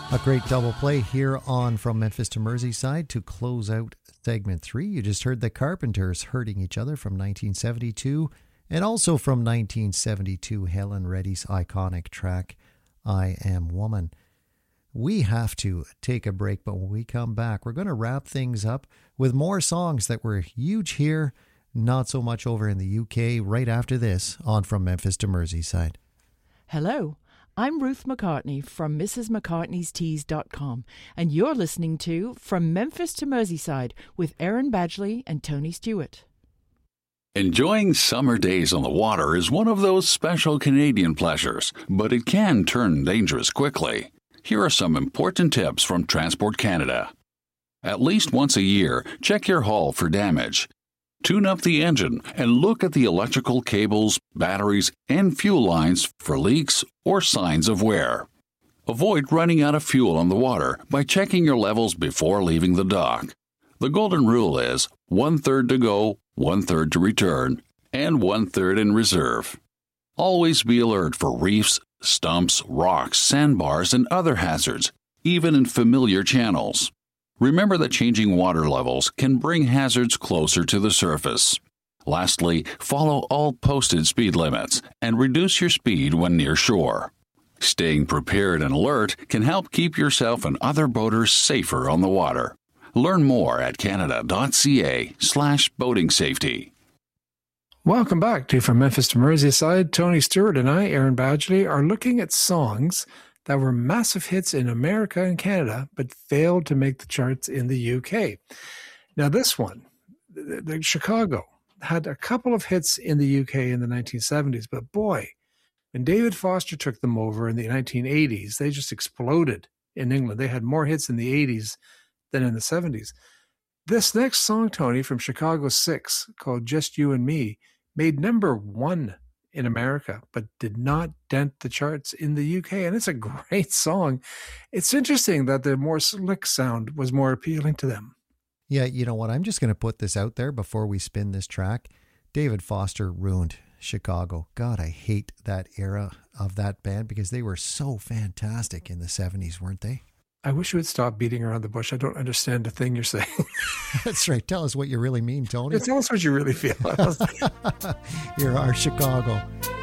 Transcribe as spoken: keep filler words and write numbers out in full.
A great double play here on From Memphis to Merseyside to close out segment three. You just heard the Carpenters Hurting Each Other from nineteen seventy-two, and also from nineteen seventy-two, Helen Reddy's iconic track, I Am Woman. We have to take a break, but when we come back, we're going to wrap things up with more songs that were huge here, not so much over in the U K, right after this on From Memphis to Merseyside. Hello. I'm Ruth McCartney from Missus McCartney's Teas dot com, and you're listening to From Memphis to Merseyside with Erin Badgley and Tony Stewart. Enjoying summer days on the water is one of those special Canadian pleasures, but it can turn dangerous quickly. Here are some important tips from Transport Canada. At least once a year, check your hull for damage. Tune up the engine and look at the electrical cables, batteries, and fuel lines for leaks or signs of wear. Avoid running out of fuel on the water by checking your levels before leaving the dock. The golden rule is one-third to go, one-third to return, and one-third in reserve. Always be alert for reefs, stumps, rocks, sandbars, and other hazards, even in familiar channels. Remember that changing water levels can bring hazards closer to the surface. Lastly, follow all posted speed limits and reduce your speed when near shore. Staying prepared and alert can help keep yourself and other boaters safer on the water. Learn more at canada.ca slash boating safety. Welcome back to From Memphis to Merseyside. Tony Stewart and I, Erin Badgley, are looking at songs that were massive hits in America and Canada, but failed to make the charts in the U K. Now this one, the, the Chicago, had a couple of hits in the U K in the nineteen seventies, but boy, when David Foster took them over in the nineteen eighties, they just exploded in England. They had more hits in the eighties than in the seventies. This next song, Tony, from Chicago six, called Just You and Me, made number one in America, but did not dent the charts in the U K. And it's a great song. It's interesting that the more slick sound was more appealing to them. Yeah, you know what? I'm just going to put this out there before we spin this track. David Foster ruined Chicago. God, I hate that era of that band because they were so fantastic in the seventies, weren't they? I wish you would stop beating around the bush. I don't understand a thing you're saying. That's right. Tell us what you really mean, Tony. Yeah, tell us what you really feel. You're our Chicago.